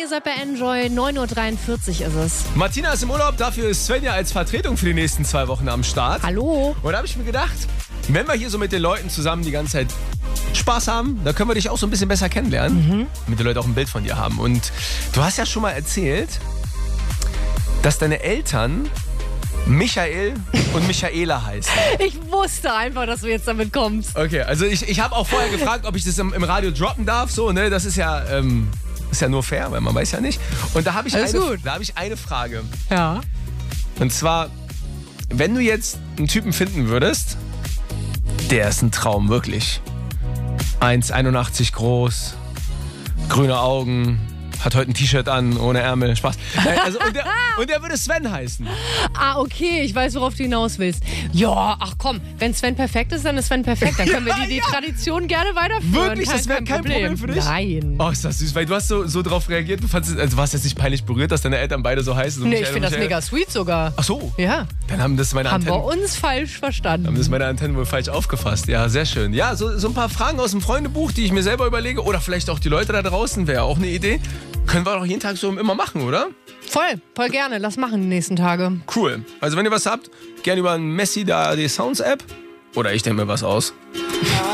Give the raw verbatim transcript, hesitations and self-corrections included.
seid bei Enjoy, neun Uhr dreiundvierzig ist es. Martina ist im Urlaub, dafür ist Svenja als Vertretung für die nächsten zwei Wochen am Start. Hallo. Und da habe ich mir gedacht, wenn wir hier so mit den Leuten zusammen die ganze Zeit Spaß haben, dann können wir dich auch so ein bisschen besser kennenlernen, mhm. damit die Leute auch ein Bild von dir haben. Und du hast ja schon mal erzählt, dass deine Eltern Michael und Michaela heißen. Ich wusste einfach, dass du jetzt damit kommst. Okay, also ich, ich habe auch vorher gefragt, ob ich das im, im Radio droppen darf. So, ne? Das ist ja, ähm, ist ja nur fair, weil man weiß ja nicht. Und da habe ich, eine, da hab ich eine Frage. Ja. Und zwar, wenn du jetzt einen Typen finden würdest, der ist ein Traum, wirklich. eins Komma einundachtzig groß, grüne Augen, hat heute ein T-Shirt an, ohne Ärmel, Spaß. Also, und, der, und der würde Sven heißen. Ah, okay, ich weiß, worauf du hinaus willst. Ja, ach komm, wenn Sven perfekt ist, dann ist Sven perfekt. Dann können wir die, die ja. Tradition gerne weiterführen. Wirklich? Das wäre kein Problem. Problem für dich? Nein. Oh, ist das süß, weil du hast so, so drauf reagiert. Du fandst, also warst jetzt nicht peinlich berührt, dass deine Eltern beide so heißen? So nee, ich finde das mega sweet sogar. Ach so. Ja. Dann haben das meine haben Antennen... Haben wir uns falsch verstanden. Haben das meine Antennen wohl falsch aufgefasst. Ja, sehr schön. Ja, so, so ein paar Fragen aus dem Freundebuch, die ich mir selber überlege. Oder vielleicht auch die Leute da draußen, wäre auch eine Idee. Können wir doch jeden Tag so immer machen, oder? Voll, voll gerne. Lass machen die nächsten Tage. Cool. Also wenn ihr was habt, gerne über ein Messi da die Sounds App. Oder ich denke mir was aus.